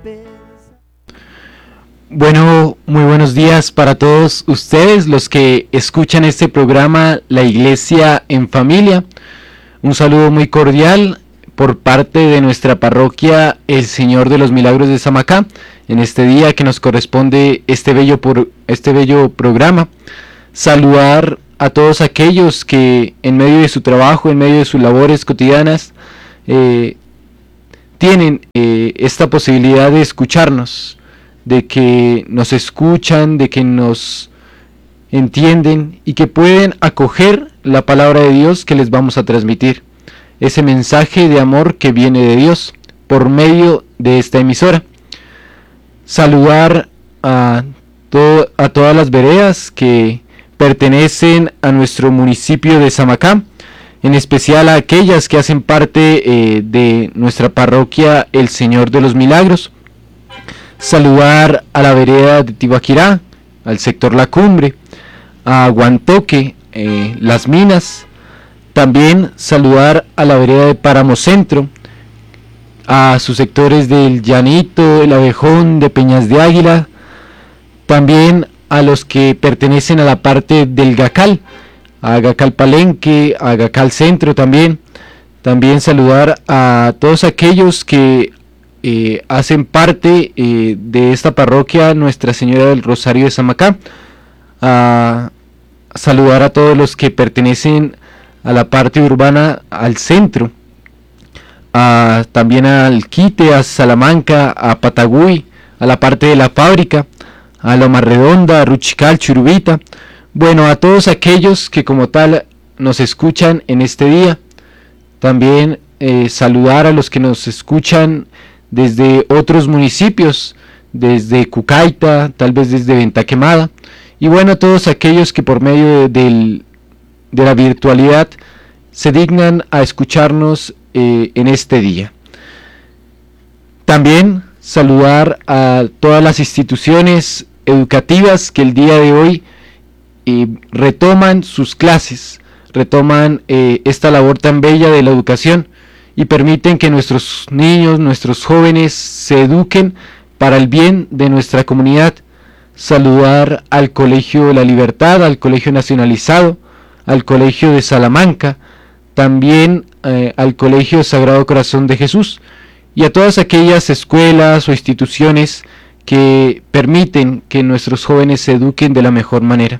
Bueno, muy buenos días para todos ustedes, los que escuchan este programa, La Iglesia en Familia. Un saludo muy cordial por parte de nuestra parroquia El Señor de los Milagros de Samacá, en este día que nos corresponde este bello programa. Saludar a todos aquellos que en medio de su trabajo, en medio de sus labores cotidianas, tienen esta posibilidad de escucharnos, de que nos escuchan, de que nos entienden y que pueden acoger la palabra de Dios que les vamos a transmitir, ese mensaje de amor que viene de Dios por medio de esta emisora. Saludar a todas las veredas que pertenecen a nuestro municipio de Samacá, en especial a aquellas que hacen parte de nuestra parroquia El Señor de los Milagros. Saludar a la vereda de Tibaquirá, al sector La Cumbre, a Guantoque, Las Minas. También saludar a la vereda de Páramo Centro, a sus sectores del Llanito, el Abejón, de Peñas de Águila. También a los que pertenecen a la parte del Gacal, a Gacal Palenque, a Gacal Centro también. También saludar a todos aquellos que hacen parte de esta parroquia Nuestra Señora del Rosario de Samacá. A saludar a todos los que pertenecen a la parte urbana, al centro, también al Quite, a Salamanca, a Patagüí, a la parte de la fábrica, a Loma Redonda, a Ruchical, Churubita. Bueno, a todos aquellos que como tal nos escuchan en este día. También saludar a los que nos escuchan desde otros municipios, desde Cucaita, tal vez desde Venta Quemada, y bueno, a todos aquellos que por medio de la virtualidad se dignan a escucharnos en este día. También saludar a todas las instituciones educativas que el día de hoy retoman sus clases, retoman esta labor tan bella de la educación, y permiten que nuestros niños, nuestros jóvenes se eduquen para el bien de nuestra comunidad. Saludar al Colegio La Libertad, al Colegio Nacionalizado, al Colegio de Salamanca, también al Colegio Sagrado Corazón de Jesús, y a todas aquellas escuelas o instituciones que permiten que nuestros jóvenes se eduquen de la mejor manera.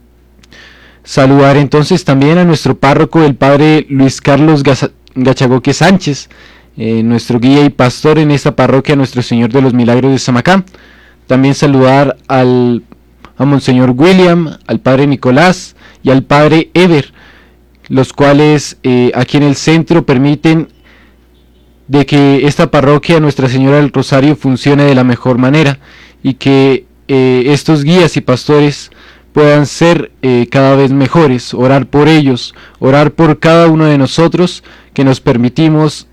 Saludar entonces también a nuestro párroco, el padre Luis Carlos Gachagoque Sánchez, nuestro guía y pastor en esta parroquia Nuestro Señor de los Milagros de Samacá. También saludar a Monseñor William, al padre Nicolás y al padre Ever, los cuales aquí en el centro permiten de que esta parroquia Nuestra Señora del Rosario funcione de la mejor manera, y que estos guías y pastores puedan ser cada vez mejores. Orar por ellos, orar por cada uno de nosotros que nos permitimos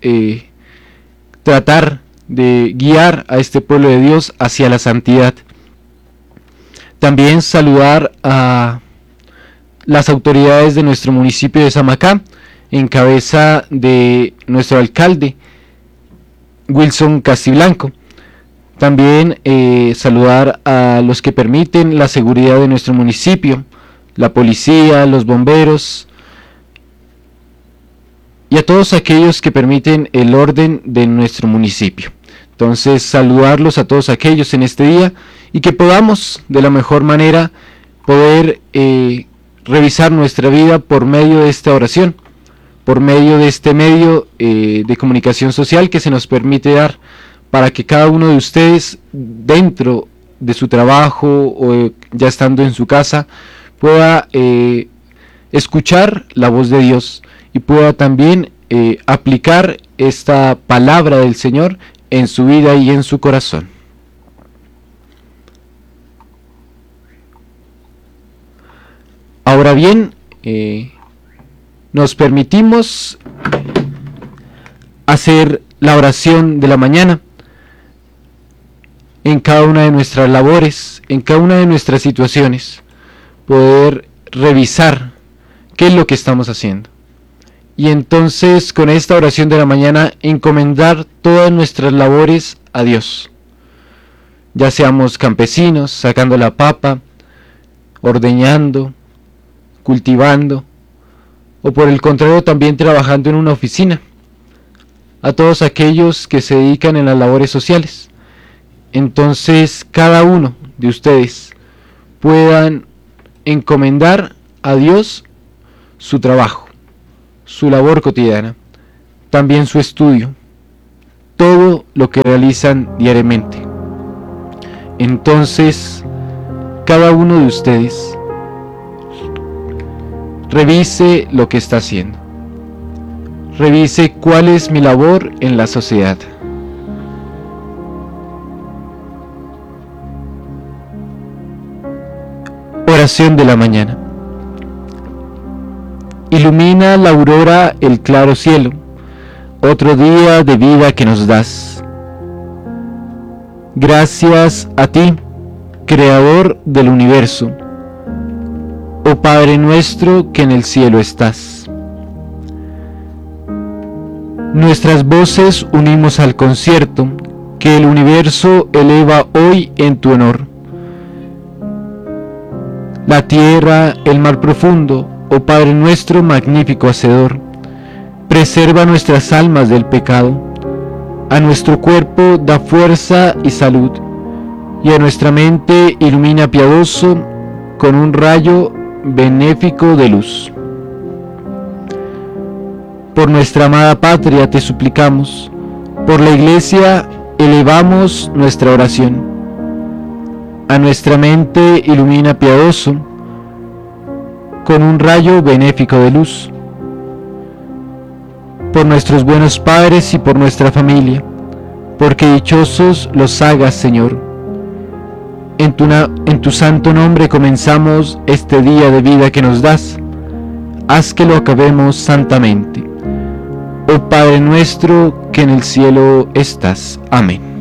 tratar de guiar a este pueblo de Dios hacia la santidad. También saludar a las autoridades de nuestro municipio de Samacá, en cabeza de nuestro alcalde Wilson Castiblanco. También saludar a los que permiten la seguridad de nuestro municipio, la policía, los bomberos, y a todos aquellos que permiten el orden de nuestro municipio. Entonces, saludarlos a todos aquellos en este día, y que podamos de la mejor manera poder revisar nuestra vida por medio de esta oración, por medio de este medio de comunicación social que se nos permite dar, para que cada uno de ustedes, dentro de su trabajo o ya estando en su casa, pueda escuchar la voz de Dios y pueda también aplicar esta palabra del Señor en su vida y en su corazón. Ahora bien, nos permitimos hacer la oración de la mañana en cada una de nuestras labores, en cada una de nuestras situaciones, poder revisar qué es lo que estamos haciendo. Y entonces, con esta oración de la mañana, encomendar todas nuestras labores a Dios. ya seamos campesinos, sacando la papa, ordeñando, cultivando, o por el contrario también trabajando en una oficina. A todos aquellos que se dedican en las labores sociales. Entonces cada uno de ustedes puedan encomendar a Dios su trabajo, su labor cotidiana, también su estudio, todo lo que realizan diariamente. Entonces, cada uno de ustedes revise lo que está haciendo. Revise cuál es mi labor en la sociedad. Oración de la mañana. Ilumina la aurora el claro cielo, otro día de vida que nos das. Gracias a ti, Creador del universo, oh Padre nuestro que en el cielo estás. Nuestras voces unimos al concierto que el universo eleva hoy en tu honor. La tierra, el mar profundo, oh Padre nuestro magnífico Hacedor, preserva nuestras almas del pecado, a nuestro cuerpo da fuerza y salud, y a nuestra mente ilumina piadoso con un rayo benéfico de luz. Por nuestra amada patria te suplicamos, por la Iglesia elevamos nuestra oración. A nuestra mente ilumina piadoso con un rayo benéfico de luz. Por nuestros buenos padres y por nuestra familia, porque dichosos los hagas, Señor. En tu santo nombre comenzamos este día de vida que nos das. Haz que lo acabemos santamente. Oh Padre nuestro que en el cielo estás. Amén.